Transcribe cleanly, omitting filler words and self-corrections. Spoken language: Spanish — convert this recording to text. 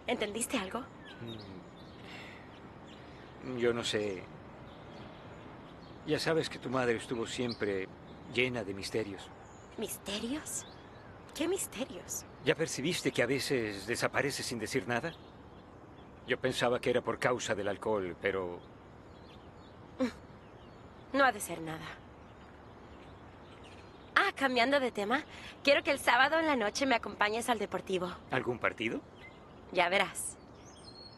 ¿Entendiste algo? Yo no sé. Ya sabes que tu madre estuvo siempre llena de misterios. ¿Misterios? ¿Qué misterios? ¿Ya percibiste que a veces desaparece sin decir nada? Yo pensaba que era por causa del alcohol, pero... No ha de ser nada. Ah, cambiando de tema, quiero que el sábado en la noche me acompañes al deportivo. ¿Algún partido? Ya verás.